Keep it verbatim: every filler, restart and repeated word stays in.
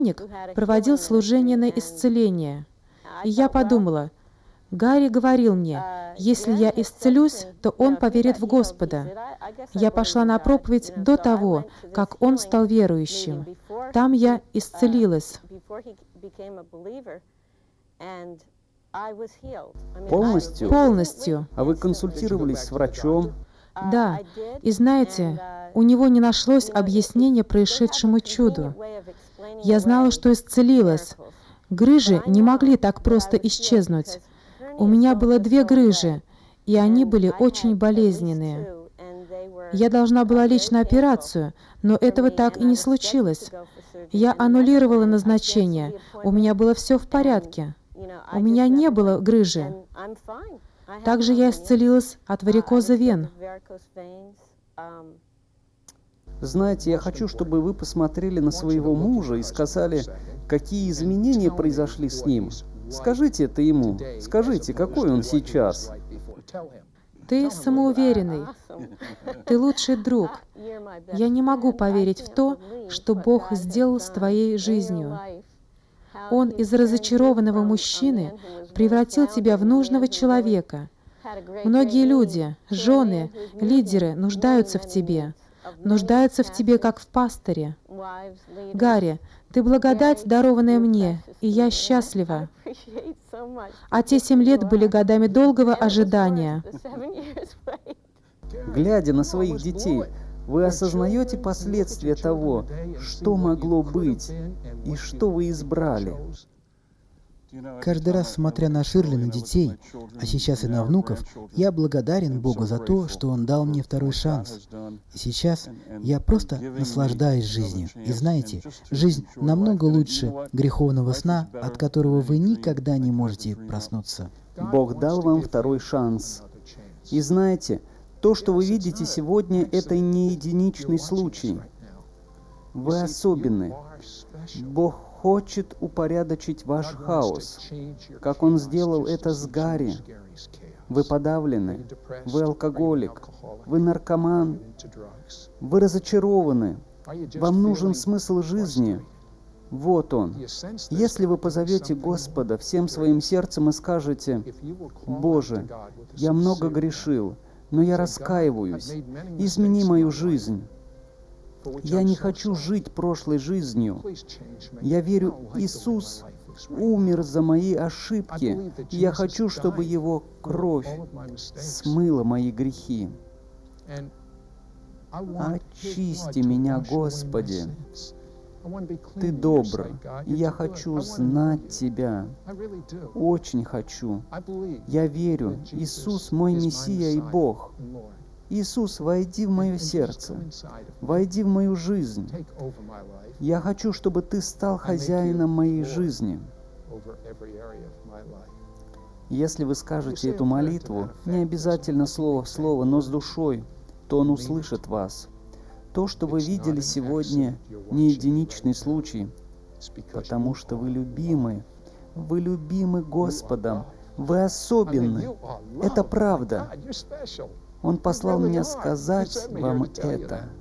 проводил служение на исцеление. И я подумала, Гарри говорил мне, если я исцелюсь, то он поверит в Господа. Я пошла на проповедь до того, как он стал верующим. Там я исцелилась. Полностью? Полностью. А вы консультировались с врачом? Да. И знаете, у него не нашлось объяснения происшедшему чуду. Я знала, что исцелилась. Грыжи не могли так просто исчезнуть. У меня было две грыжи, и они были очень болезненные. Я должна была лечь на операцию, но этого так и не случилось. Я аннулировала назначение, у меня было все в порядке. У меня не было грыжи. Также я исцелилась от варикоза вен. Знаете, я хочу, чтобы вы посмотрели на своего мужа и сказали, какие изменения произошли с ним. Скажите это ему. Скажите, какой он сейчас. Ты самоуверенный. Ты лучший друг. Я не могу поверить в то, что Бог сделал с твоей жизнью. Он из разочарованного мужчины превратил тебя в нужного человека. Многие люди, жены, лидеры нуждаются в тебе. Нуждаются в тебе, как в пастыре. Гарри, ты благодать, дарованная мне, и я счастлива. А те семь лет были годами долгого ожидания. Глядя на своих детей, вы осознаете последствия того, что могло быть и что вы избрали. Каждый раз, смотря на Ширли, на детей, а сейчас и на внуков, я благодарен Богу за то, что Он дал мне второй шанс. И сейчас я просто наслаждаюсь жизнью. И знаете, жизнь намного лучше греховного сна, от которого вы никогда не можете проснуться. Бог дал вам второй шанс. И знаете, то, что вы видите сегодня, это не единичный случай. Вы особенны. Бог хочет упорядочить ваш хаос, как Он сделал это с Гарри. Вы подавлены, вы алкоголик, вы наркоман, вы разочарованы, вам нужен смысл жизни. Вот он. Если вы позовете Господа всем своим сердцем и скажете, «Боже, я много грешил, но я раскаиваюсь, измени мою жизнь. Я не хочу жить прошлой жизнью. Я верю, Иисус умер за мои ошибки, и я хочу, чтобы Его кровь смыла мои грехи. Очисти меня, Господи. Ты добр, и я хочу знать Тебя. Очень хочу. Я верю, Иисус мой Мессия и Бог. Иисус, войди в мое сердце, войди в мою жизнь. Я хочу, чтобы Ты стал хозяином моей жизни. Если вы скажете эту молитву, не обязательно слово в слово, но с душой, то Он услышит вас. То, что вы видели сегодня, не единичный случай, потому что вы любимы. Вы любимы Господом. Вы особенны. Это правда. Он послал меня сказать вам это.